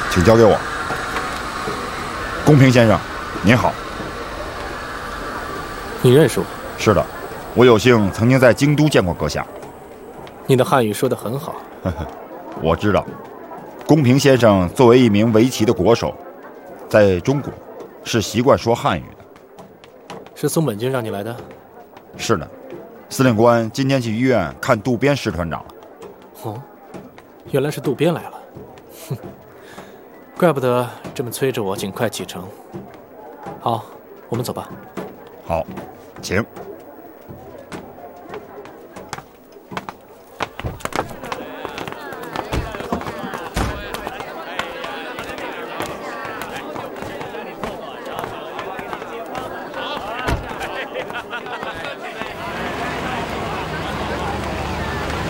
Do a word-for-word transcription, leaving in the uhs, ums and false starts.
请交给我。公平先生，您好。 你认识我？ 是的，我有幸曾经在京都见过阁下。 你的汉语说得很好。 呵呵，我知道。公平先生作为一名围棋的国手，在中国是习惯说汉语的。 是松本君让你来的？ 是的，司令官今天去医院看渡边师团长了。 哦，原来是渡边来了。哼，怪不得这么催着我尽快启程。好，我们走吧。 好，请。